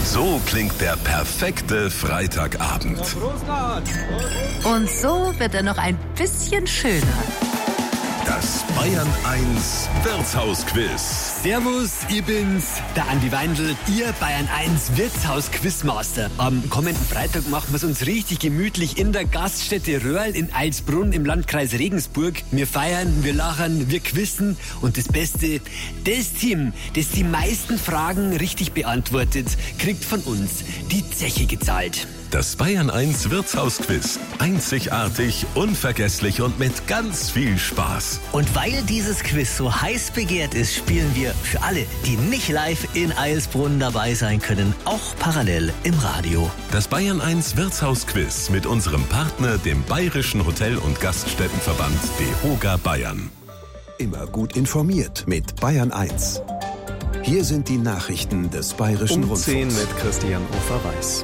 So klingt der perfekte Freitagabend. Und so wird er noch ein bisschen schöner. Das Bayern 1 Wirtshausquiz. Servus, ich bin's, der Andi Weindl, Ihr Bayern 1 Wirtshaus-Quizmaster. Am kommenden Freitag machen wir's uns richtig gemütlich in der Gaststätte Röhrl in Eilsbrunn im Landkreis Regensburg. Wir feiern, wir lachen, wir quizzen und das Beste, das Team, das die meisten Fragen richtig beantwortet, kriegt von uns die Zeche gezahlt. Das Bayern 1 Wirtshausquiz. Einzigartig, unvergesslich und mit ganz viel Spaß. Und weil dieses Quiz so heiß begehrt ist, spielen wir für alle, die nicht live in Eilsbrunn dabei sein können, auch parallel im Radio. Das Bayern 1 Wirtshausquiz mit unserem Partner, dem Bayerischen Hotel- und Gaststättenverband DEHOGA Bayern. Immer gut informiert mit Bayern 1. Hier sind die Nachrichten des Bayerischen um 10 Rundfunks. mit Christian Ofer-Weiß.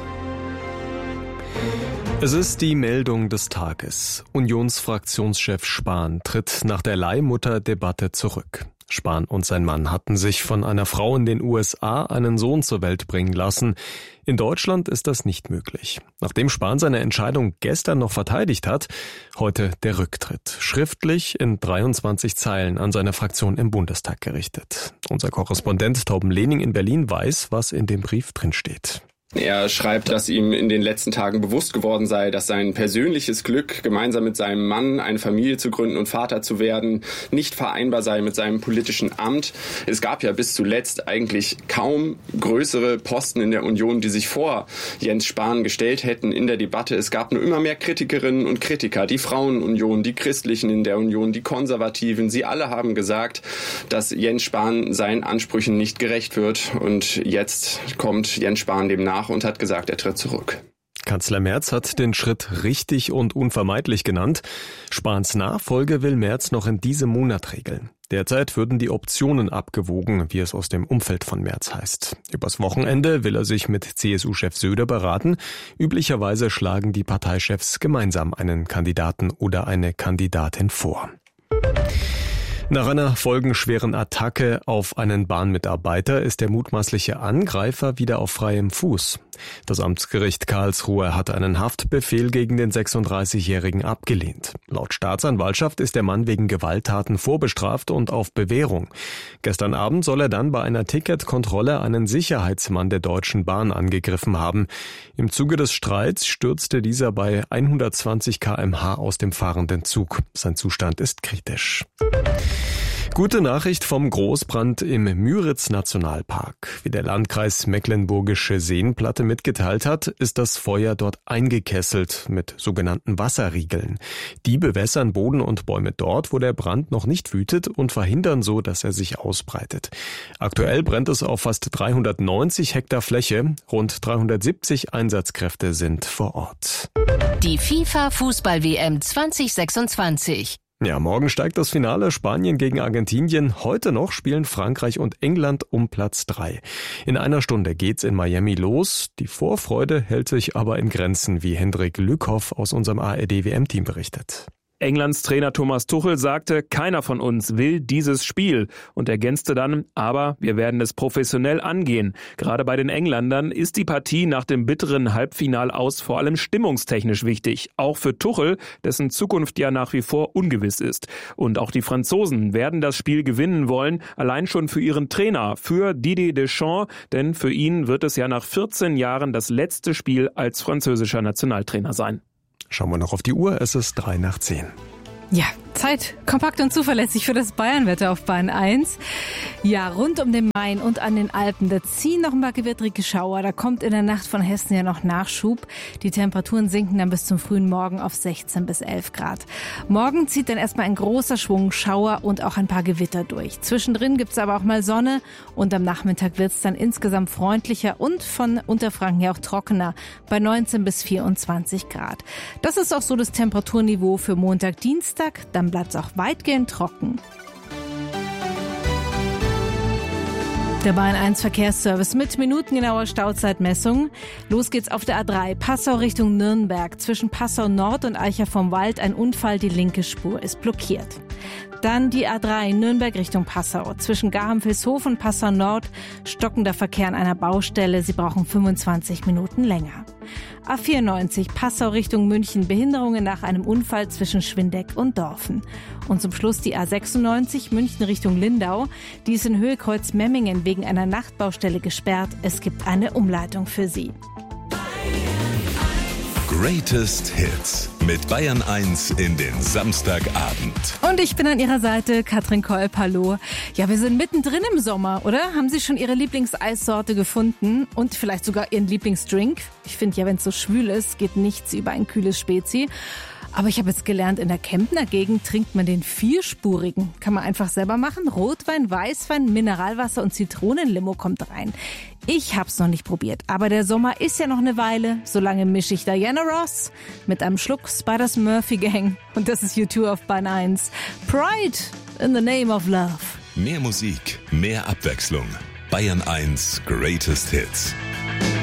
Es ist die Meldung des Tages. Unionsfraktionschef Spahn tritt nach der Leihmutter-Debatte zurück. Spahn und sein Mann hatten sich von einer Frau in den USA einen Sohn zur Welt bringen lassen. In Deutschland ist das nicht möglich. Nachdem Spahn seine Entscheidung gestern noch verteidigt hat, heute der Rücktritt. Schriftlich in 23 Zeilen an seine Fraktion im Bundestag gerichtet. Unser Korrespondent Torben Lehning in Berlin weiß, was in dem Brief drinsteht. Er schreibt, dass ihm in den letzten Tagen bewusst geworden sei, dass sein persönliches Glück, gemeinsam mit seinem Mann eine Familie zu gründen und Vater zu werden, nicht vereinbar sei mit seinem politischen Amt. Es gab ja bis zuletzt eigentlich kaum größere Posten in der Union, die sich vor Jens Spahn gestellt hätten in der Debatte. Es gab nur immer mehr Kritikerinnen und Kritiker, die Frauenunion, die Christlichen in der Union, die Konservativen. Sie alle haben gesagt, dass Jens Spahn seinen Ansprüchen nicht gerecht wird. Und jetzt kommt Jens Spahn dem nach und hat gesagt, er tritt zurück. Kanzler Merz hat den Schritt richtig und unvermeidlich genannt. Spahns Nachfolge will Merz noch in diesem Monat regeln. Derzeit würden die Optionen abgewogen, wie es aus dem Umfeld von Merz heißt. Übers Wochenende will er sich mit CSU-Chef Söder beraten. Üblicherweise schlagen die Parteichefs gemeinsam einen Kandidaten oder eine Kandidatin vor. Nach einer folgenschweren Attacke auf einen Bahnmitarbeiter ist der mutmaßliche Angreifer wieder auf freiem Fuß. Das Amtsgericht Karlsruhe hat einen Haftbefehl gegen den 36-Jährigen abgelehnt. Laut Staatsanwaltschaft ist der Mann wegen Gewalttaten vorbestraft und auf Bewährung. Gestern Abend soll er dann bei einer Ticketkontrolle einen Sicherheitsmann der Deutschen Bahn angegriffen haben. Im Zuge des Streits stürzte dieser bei 120 km/h aus dem fahrenden Zug. Sein Zustand ist kritisch. Gute Nachricht vom Großbrand im Müritz-Nationalpark. Wie der Landkreis Mecklenburgische Seenplatte mitgeteilt hat, ist das Feuer dort eingekesselt mit sogenannten Wasserriegeln. Die bewässern Boden und Bäume dort, wo der Brand noch nicht wütet und verhindern so, dass er sich ausbreitet. Aktuell brennt es auf fast 390 Hektar Fläche. Rund 370 Einsatzkräfte sind vor Ort. Die FIFA-Fußball-WM 2026. Ja, morgen steigt das Finale Spanien gegen Argentinien. Heute noch spielen Frankreich und England um Platz 3. In einer Stunde geht's in Miami los. Die Vorfreude hält sich aber in Grenzen, wie Hendrik Lückhoff aus unserem ARD-WM-Team berichtet. Englands Trainer Thomas Tuchel sagte, keiner von uns will dieses Spiel und ergänzte dann, aber wir werden es professionell angehen. Gerade bei den Engländern ist die Partie nach dem bitteren Halbfinalaus vor allem stimmungstechnisch wichtig. Auch für Tuchel, dessen Zukunft ja nach wie vor ungewiss ist. Und auch die Franzosen werden das Spiel gewinnen wollen, allein schon für ihren Trainer, für Didier Deschamps, denn für ihn wird es ja nach 14 Jahren das letzte Spiel als französischer Nationaltrainer sein. Schauen wir noch auf die Uhr, es ist 9:03. Ja, Zeit kompakt und zuverlässig für das Bayernwetter auf Bayern 1. Ja, rund um den Main und an den Alpen, da ziehen noch ein paar gewittrige Schauer. Da kommt in der Nacht von Hessen ja noch Nachschub. Die Temperaturen sinken dann bis zum frühen Morgen auf 16 bis 11 Grad. Morgen zieht dann erstmal ein großer Schwung Schauer und auch ein paar Gewitter durch. Zwischendrin gibt's aber auch mal Sonne und am Nachmittag wird's dann insgesamt freundlicher und von Unterfranken her auch trockener bei 19 bis 24 Grad. Das ist auch so das Temperaturniveau für Montag, Dienstag. Dann bleibt es auch weitgehend trocken. Der Bayern 1 Verkehrsservice mit minutengenauer Stauzeitmessung. Los geht's auf der A3 Passau Richtung Nürnberg. Zwischen Passau Nord und Eicher vom Wald ein Unfall, die linke Spur ist blockiert. Dann die A3 Nürnberg Richtung Passau. Zwischen Garham-Vilshof und Passau Nord stockender Verkehr an einer Baustelle. Sie brauchen 25 Minuten länger. A94 Passau Richtung München. Behinderungen nach einem Unfall zwischen Schwindeck und Dorfen. Und zum Schluss die A96 München Richtung Lindau. Die ist in Höhe Kreuz Memmingen wegen einer Nachtbaustelle gesperrt. Es gibt eine Umleitung für Sie. Greatest Hits mit Bayern 1 in den Samstagabend. Und ich bin an Ihrer Seite, Katrin Kolb, hallo. Ja, wir sind mittendrin im Sommer, oder? Haben Sie schon Ihre Lieblingseissorte gefunden und vielleicht sogar Ihren Lieblingsdrink? Ich finde ja, wenn es so schwül ist, geht nichts über ein kühles Spezi. Aber ich habe jetzt gelernt, in der Kemptner Gegend trinkt man den vierspurigen. Kann man einfach selber machen. Rotwein, Weißwein, Mineralwasser und Zitronenlimo kommt rein. Ich hab's noch nicht probiert, aber der Sommer ist ja noch eine Weile. Solange mische ich Diana Ross mit einem Schluck Spiders Murphy Gang. Und das ist U2 auf Bayern 1. Pride in the name of love. Mehr Musik, mehr Abwechslung. Bayern 1 Greatest Hits.